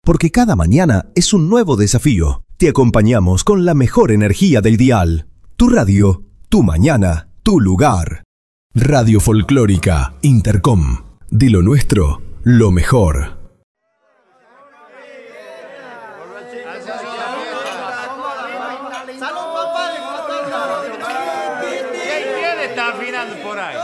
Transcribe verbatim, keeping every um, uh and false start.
Porque cada mañana es un nuevo desafío. Te acompañamos con la mejor energía del dial. Tu radio, tu mañana, tu lugar. Radio Folclórica Intercom. De lo nuestro, lo mejor. ¿Quién está afinando por ahí?